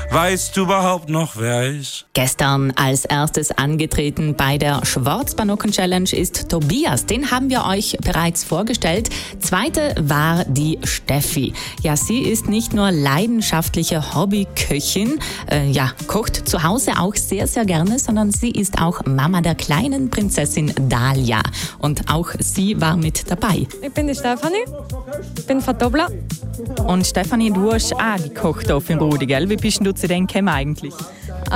Weißt du überhaupt noch, wer er ist? Gestern als erstes angetreten bei der Schwarzbanocken-Challenge ist Tobias. Den haben wir euch bereits vorgestellt. Zweite war die Steffi. Ja, sie ist nicht nur leidenschaftliche Hobbyköchin, kocht zu Hause auch sehr, sehr gerne, sondern sie ist auch Mama der kleinen Prinzessin Dalia. Und auch sie war mit dabei. Ich bin die Stefanie, ich bin Verdoppler. Und Stefanie, du hast auch gekocht auf dem Brudi, gell? Wie bist du zu denen gekommen eigentlich?